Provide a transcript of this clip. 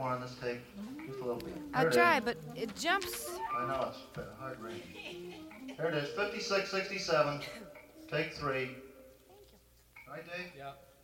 more on this take. Just a little bit. I'll try, but it jumps. I know, it's a hard range. Here it is, 56, 67. Take 3. Right, Dave? Yeah.